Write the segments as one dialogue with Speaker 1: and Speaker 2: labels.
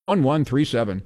Speaker 1: 1137.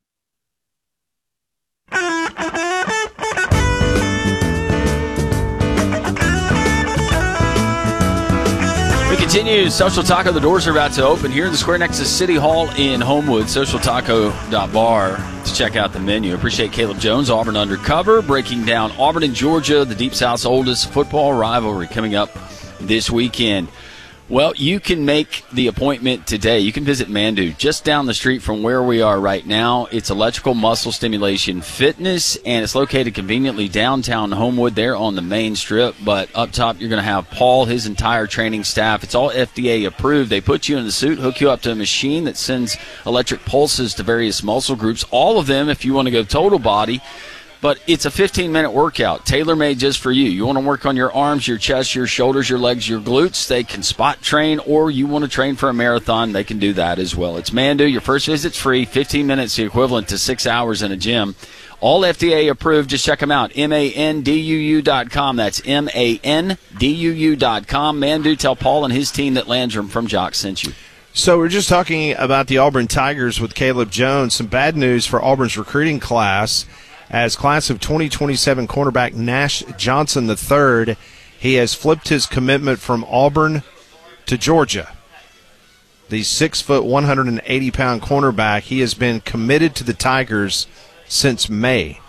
Speaker 2: We continue. Social Taco, the doors are about to open here in the square next to City Hall in Homewood. SocialTaco.bar to check out the menu. Appreciate Caleb Jones, Auburn Undercover, breaking down Auburn and Georgia, the Deep South's oldest football rivalry coming up this weekend. Well, you can make the appointment today. You can visit Mandu just down the street from where we are right now. It's Electrical Muscle Stimulation Fitness, and it's located conveniently downtown Homewood there on the main strip. But up top, you're going to have Paul, his entire training staff. It's all FDA approved. They put you in the suit, hook you up to a machine that sends electric pulses to various muscle groups, all of them if you want to go total body. But it's a 15-minute workout, tailor-made just for you. You want to work on your arms, your chest, your shoulders, your legs, your glutes. They can spot train, or you want to train for a marathon, they can do that as well. It's Mandu. Your first visit's free. 15 minutes, the equivalent to 6 hours in a gym. All FDA approved. Just check them out. MANDUU.com. That's MANDUU.com. Mandu, tell Paul and his team that Landrum from Jock sent you.
Speaker 3: So we're just talking about the Auburn Tigers with Caleb Jones. Some bad news for Auburn's recruiting class. As class of 2027 cornerback Nash Johnson III, he has flipped his commitment from Auburn to Georgia. The 6', 180-pound cornerback, he has been committed to the Tigers since May.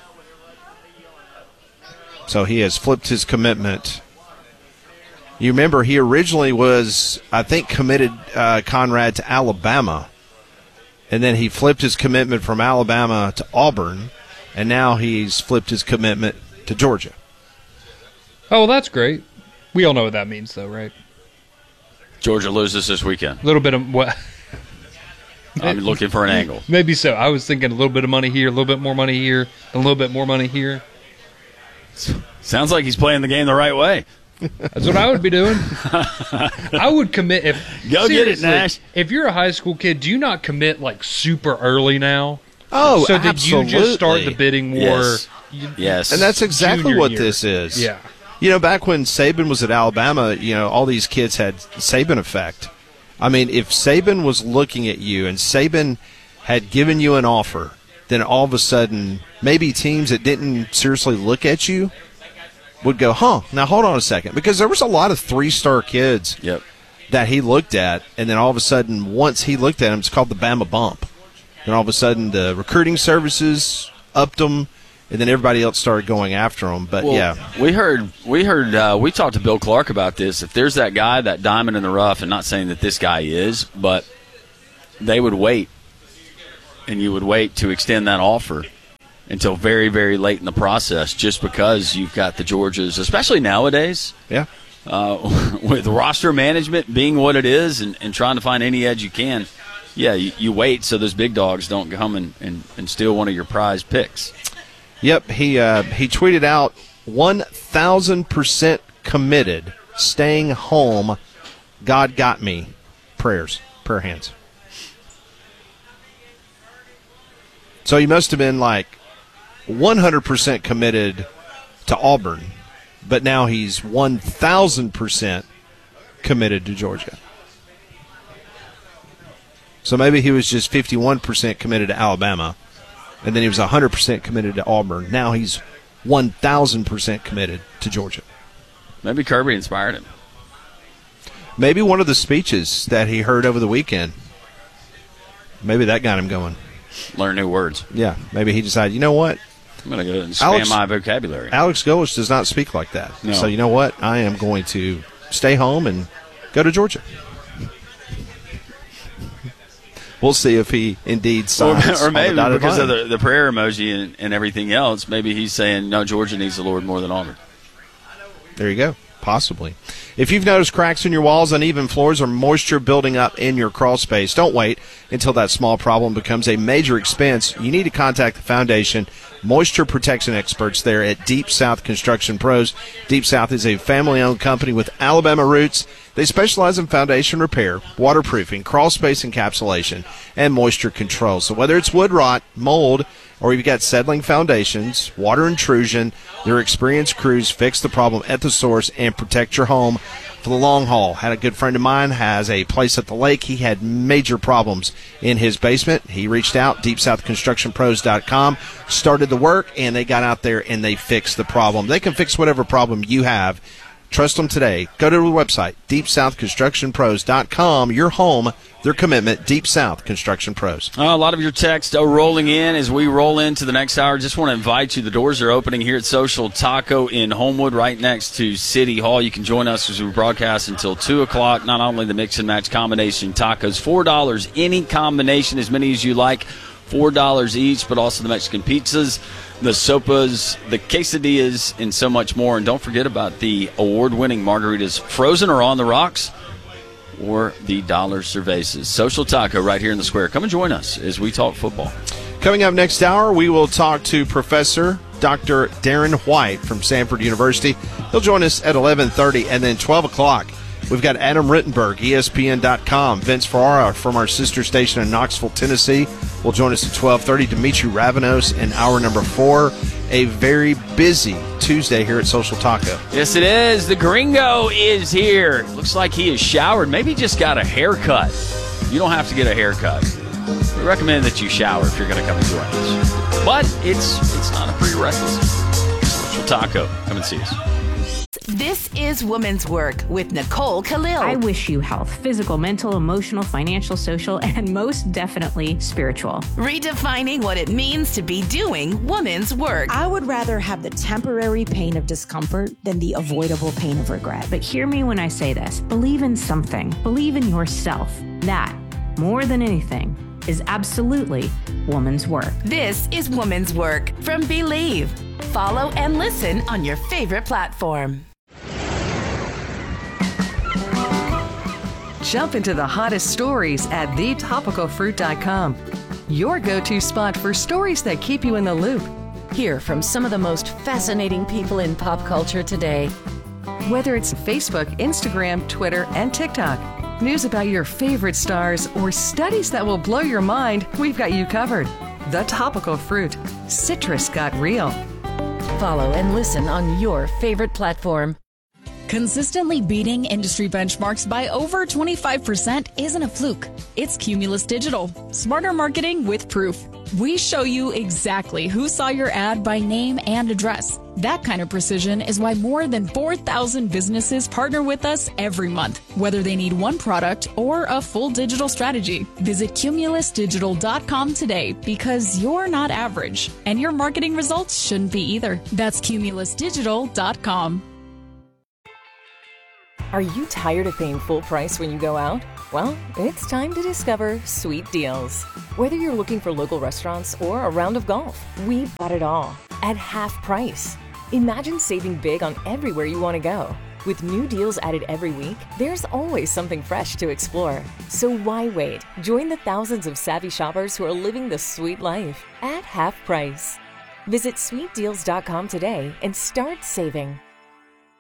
Speaker 3: So he has flipped his commitment. You remember he originally was, I think, committed, Conrad, to Alabama. And then he flipped his commitment from Alabama to Auburn. And now he's flipped his commitment to Georgia.
Speaker 4: Oh, well, that's great. We all know what that means, though, right?
Speaker 2: Georgia loses this weekend.
Speaker 4: A little bit of what?
Speaker 2: I'm looking for an angle.
Speaker 4: Maybe so. I was thinking a little bit of money here, a little bit more money here, a little bit more money here.
Speaker 2: Sounds like he's playing the game the right way.
Speaker 4: That's what I would be doing. I would commit if.
Speaker 2: Go get it, Nash.
Speaker 4: If you're a high school kid, do you not commit like super early now?
Speaker 3: Oh,
Speaker 4: so
Speaker 3: absolutely.
Speaker 4: did you just start the bidding war?
Speaker 2: Yes.
Speaker 3: And that's exactly what
Speaker 4: year.
Speaker 3: this is.
Speaker 4: Yeah.
Speaker 3: You know, back when Saban was at Alabama, you know, all these kids had Saban effect. I mean, if Saban was looking at you and Saban had given you an offer, then all of a sudden maybe teams that didn't seriously look at you would go, now hold on a second. Because there was a lot of 3-star kids that he looked at, and then all of a sudden once he looked at them, it's called the Bama bump. And all of a sudden, the recruiting services upped them, and then everybody else started going after them. But
Speaker 2: we talked to Bill Clark about this. If there's that guy, that diamond in the rough, and not saying that this guy is, but they would wait, and you would wait to extend that offer until very, very late in the process, just because you've got the Georgias, especially nowadays.
Speaker 3: Yeah.
Speaker 2: With roster management being what it is, and trying to find any edge you can. Yeah, you wait so those big dogs don't come and steal one of your prize picks.
Speaker 3: Yep, he tweeted out 1,000% committed, staying home, God got me, prayer hands. So he must have been like 100% committed to Auburn, but now he's 1,000% committed to Georgia. So maybe he was just 51% committed to Alabama, and then he was 100% committed to Auburn. Now he's 1,000% committed to Georgia.
Speaker 2: Maybe Kirby inspired him.
Speaker 3: Maybe one of the speeches that he heard over the weekend, maybe that got him going.
Speaker 2: Learn new words.
Speaker 3: Yeah, maybe he decided, you know what?
Speaker 2: I'm going to go and expand my vocabulary.
Speaker 3: Alex Golesh does not speak like that.
Speaker 2: No.
Speaker 3: So you know what? I am going to stay home and go to Georgia. We'll see if he indeed signs.
Speaker 2: Or maybe because
Speaker 3: line.
Speaker 2: of the prayer emoji and everything else, maybe he's saying, no, Georgia needs the Lord more than Auburn.
Speaker 3: There you go. Possibly. If you've noticed cracks in your walls, uneven floors, or moisture building up in your crawl space, don't wait until that small problem becomes a major expense. You need to contact the Foundation moisture protection experts there at Deep South Construction Pros. Deep South is a family-owned company with Alabama roots. They specialize in foundation repair, waterproofing, crawl space encapsulation, and moisture control. So whether it's wood rot, mold, or you've got settling foundations, water intrusion, their experienced crews fix the problem at the source and protect your home. for the long haul. Had a good friend of mine, has a place at the lake. He had major problems in his basement. He reached out, DeepSouthConstructionPros.com, started the work, and they got out there and they fixed the problem. They can fix whatever problem you have. Trust them today. Go to the website, DeepSouthConstructionPros.com. Your home, their commitment, Deep South Construction Pros.
Speaker 2: A lot of your texts are rolling in as we roll into the next hour. Just want to invite you. The doors are opening here at Social Taco in Homewood, right next to City Hall. You can join us as we broadcast until 2 o'clock. Not only the mix and match combination tacos, $4 any combination, as many as you like, $4 each, but also the Mexican pizzas, the sopas, the quesadillas, and so much more. And don't forget about the award-winning margaritas, frozen or on the rocks, or the dollar cervezas. Social Taco right here in the square. Come and join us as we talk football.
Speaker 3: Coming up next hour, we will talk to Professor Dr. Darren White from Samford University. He'll join us at 11:30, and then 12 o'clock. We've got Adam Rittenberg, ESPN.com. Vince Ferrara from our sister station in Knoxville, Tennessee, will join us at 12:30. Dimitri Ravenos in hour number 4. A very busy Tuesday here at Social Taco.
Speaker 2: Yes, it is. The Gringo is here. Looks like he is showered. Maybe just got a haircut. You don't have to get a haircut. We recommend that you shower if you're going to come and join us. But it's not a prerequisite. Social Taco. Come and see us.
Speaker 1: This is Women's Work with Nicole Khalil.
Speaker 5: I wish you health, physical, mental, emotional, financial, social, and most definitely spiritual.
Speaker 1: Redefining what it means to be doing women's work.
Speaker 6: I would rather have the temporary pain of discomfort than the avoidable pain of regret.
Speaker 5: But hear me when I say this. Believe in something. Believe in yourself. That, more than anything, is absolutely woman's work.
Speaker 1: This is Women's Work from Believe. Follow and listen on your favorite platform.
Speaker 7: Jump into the hottest stories at thetopicalfruit.com. Your go-to spot for stories that keep you in the loop.
Speaker 8: Hear from some of the most fascinating people in pop culture today.
Speaker 7: Whether it's Facebook, Instagram, Twitter, and TikTok, news about your favorite stars, or studies that will blow your mind, we've got you covered. The Topical Fruit. Citrus got real.
Speaker 8: Follow and listen on your favorite platform.
Speaker 9: Consistently beating industry benchmarks by over 25% isn't a fluke. It's Cumulus Digital. Smarter marketing with proof. We show you exactly who saw your ad by name and address. That kind of precision is why more than 4,000 businesses partner with us every month, whether they need one product or a full digital strategy. Visit cumulusdigital.com today because you're not average, and your marketing results shouldn't be either. That's cumulusdigital.com.
Speaker 10: Are you tired of paying full price when you go out? Well, it's time to discover Sweet Deals. Whether you're looking for local restaurants or a round of golf, we've got it all at half price. Imagine saving big on everywhere you want to go. With new deals added every week, there's always something fresh to explore. So why wait? Join the thousands of savvy shoppers who are living the sweet life at half price. Visit sweetdeals.com today and start saving.